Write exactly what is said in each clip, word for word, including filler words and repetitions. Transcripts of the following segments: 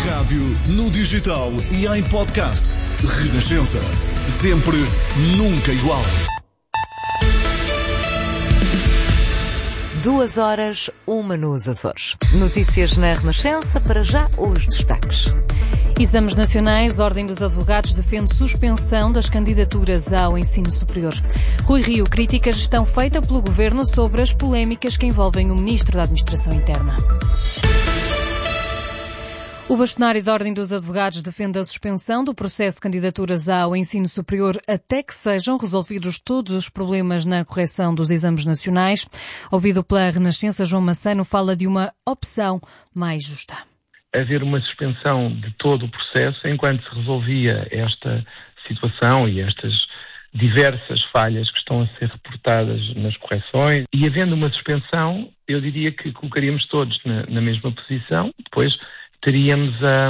rádio, no digital e em podcast. Renascença. Sempre, nunca igual. Duas horas, uma nos Açores. Notícias na Renascença, para já os destaques. Exames nacionais, Ordem dos Advogados defende suspensão das candidaturas ao ensino superior. Rui Rio critica a gestão feita pelo Governo sobre as polémicas que envolvem o Ministro da Administração Interna. O bastonário da Ordem dos Advogados defende a suspensão do processo de candidaturas ao ensino superior até que sejam resolvidos todos os problemas na correção dos exames nacionais. Ouvido pela Renascença, João Massano fala de uma opção mais justa. Haver uma suspensão de todo o processo enquanto se resolvia esta situação e estas diversas falhas que estão a ser reportadas nas correções. E havendo uma suspensão, eu diria que colocaríamos todos na, na mesma posição. Depois teríamos a,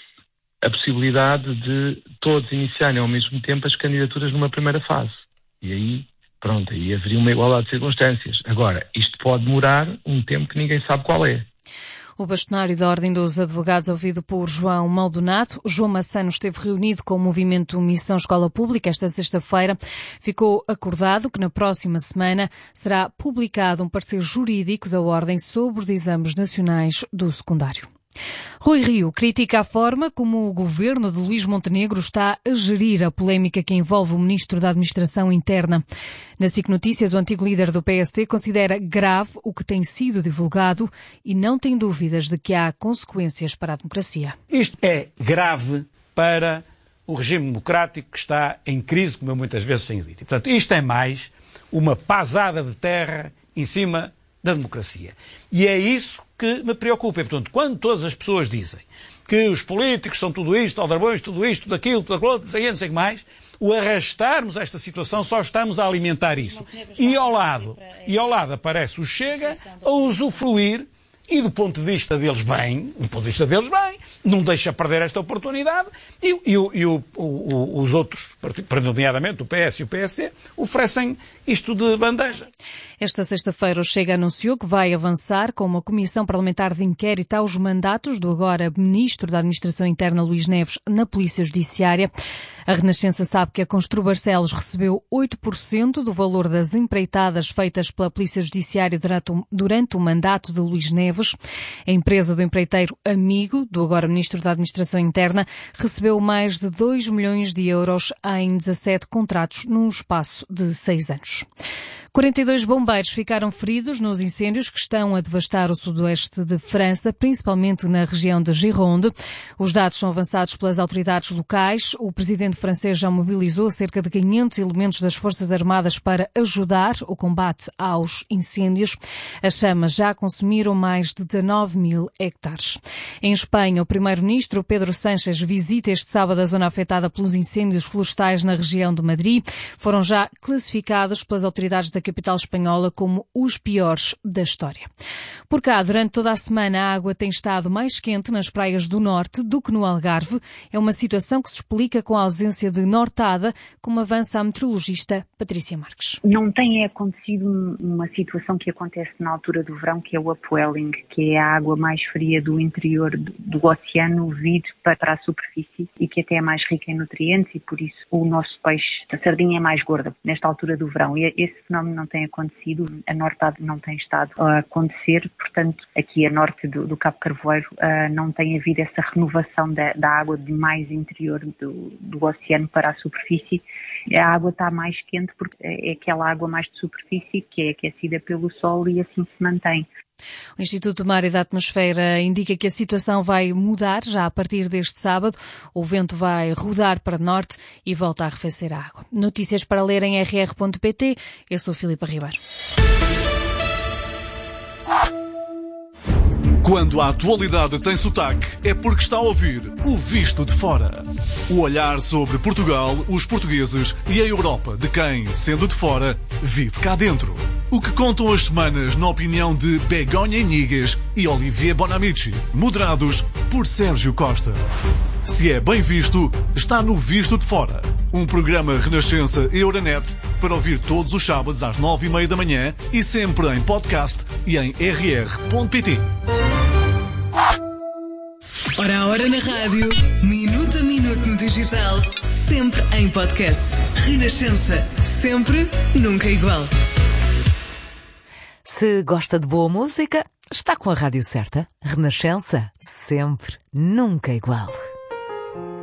a possibilidade de todos iniciarem ao mesmo tempo as candidaturas numa primeira fase. E aí, pronto, aí haveria uma igualdade de circunstâncias. Agora, isto pode demorar um tempo que ninguém sabe qual é. O bastonário da Ordem dos Advogados, ouvido por João Maldonado. João Massano esteve reunido com o movimento Missão Escola Pública esta sexta-feira. Ficou acordado que na próxima semana será publicado um parecer jurídico da Ordem sobre os exames nacionais do secundário. Rui Rio critica a forma como o governo de Luís Montenegro está a gerir a polémica que envolve o Ministro da Administração Interna. Na S I C Notícias, o antigo líder do P S D considera grave o que tem sido divulgado e não tem dúvidas de que há consequências para a democracia. Isto é grave para o regime democrático que está em crise, como eu muitas vezes tenho dito. E, portanto, isto é mais uma pasada de terra em cima da democracia. E é isso que me preocupa. E, portanto, quando todas as pessoas dizem que os políticos são tudo isto, aldrabões, tudo isto, tudo aquilo, tudo aquilo, não sei, não sei o que mais, o arrastarmos esta situação só estamos a alimentar isso. E ao lado, e ao lado aparece o Chega a usufruir, e do ponto de vista deles bem, do ponto de vista deles bem, não deixa perder esta oportunidade, e, e, e o, o, os outros, nomeadamente o P S e o P S D, oferecem isto de bandeja. Esta sexta-feira o Chega anunciou que vai avançar com uma comissão parlamentar de inquérito aos mandatos do agora Ministro da Administração Interna, Luís Neves, na Polícia Judiciária. A Renascença sabe que a Constru Barcelos recebeu oito por cento do valor das empreitadas feitas pela Polícia Judiciária durante o, durante o mandato de Luís Neves. A empresa do empreiteiro Amigo, do agora Ministro da Administração Interna, recebeu mais de dois milhões de euros em dezassete contratos num espaço de seis anos. quarenta e dois bombeiros ficaram feridos nos incêndios que estão a devastar o sudoeste de França, principalmente na região de Gironde. Os dados são avançados pelas autoridades locais. O presidente francês já mobilizou cerca de quinhentos elementos das Forças Armadas para ajudar o combate aos incêndios. As chamas já consumiram mais de dezanove mil hectares. Em Espanha, o primeiro-ministro Pedro Sánchez visita este sábado a zona afetada pelos incêndios florestais na região de Madrid. Foram já classificados pelas autoridades da capital espanhola como os piores da história. Por cá, durante toda a semana, a água tem estado mais quente nas praias do norte do que no Algarve. É uma situação que se explica com a ausência de nortada, como avança a meteorologista Patrícia Marques. Não tem acontecido uma situação que acontece na altura do verão, que é o upwelling, que é a água mais fria do interior do, do oceano vir para a superfície e que até é mais rica em nutrientes e por isso o nosso peixe, a sardinha, é mais gorda nesta altura do verão. E esse fenómeno não tem acontecido, a nortada não tem estado a acontecer, portanto, aqui a norte do, do Cabo Carvoeiro uh, não tem havido essa renovação da, da água de mais interior do, do oceano para a superfície. A água está mais quente porque é aquela água mais de superfície que é aquecida pelo sol e assim se mantém. O Instituto Mar e da Atmosfera indica que a situação vai mudar já a partir deste sábado. O vento vai rodar para norte e volta a arrefecer a água. Notícias para ler em r r ponto p t. Eu sou Filipa Ribeiro. Quando a atualidade tem sotaque, é porque está a ouvir o Visto de Fora. O olhar sobre Portugal, os portugueses e a Europa de quem, sendo de fora, vive cá dentro. O que contam as semanas na opinião de Begonha Inigues e Olivier Bonamici, moderados por Sérgio Costa. Se é bem visto, está no Visto de Fora. Um programa Renascença e Euronet para ouvir todos os sábados às nove e meia da manhã e sempre em podcast e em r r ponto p t. Hora a hora na rádio, minuto a minuto no digital, sempre em podcast. Renascença, sempre, nunca igual. Se gosta de boa música, está com a rádio certa. Renascença, sempre, nunca igual.